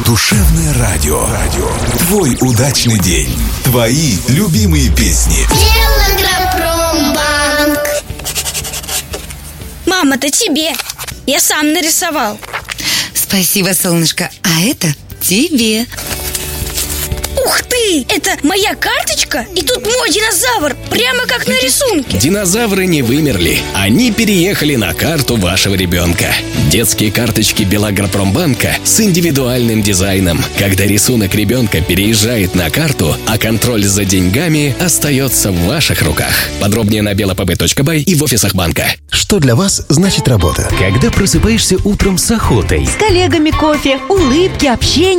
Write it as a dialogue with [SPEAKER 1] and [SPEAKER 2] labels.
[SPEAKER 1] Душевное радио. Твой удачный день. Твои любимые песни.
[SPEAKER 2] Белагропромбанк.
[SPEAKER 3] Мам, это тебе. Я сам нарисовал.
[SPEAKER 4] Спасибо, солнышко. А это тебе.
[SPEAKER 3] Ух ты! Это моя карточка? И тут мой динозавр, прямо как на рисунке.
[SPEAKER 5] Динозавры не вымерли. Они переехали на карту вашего ребенка. Детские карточки Белагропромбанка с индивидуальным дизайном. Когда рисунок ребенка переезжает на карту, а контроль за деньгами остается в ваших руках. Подробнее на belapb.by и в офисах банка.
[SPEAKER 6] Что для вас значит работа?
[SPEAKER 7] Когда просыпаешься утром с охотой,
[SPEAKER 8] с коллегами кофе, улыбки, общение.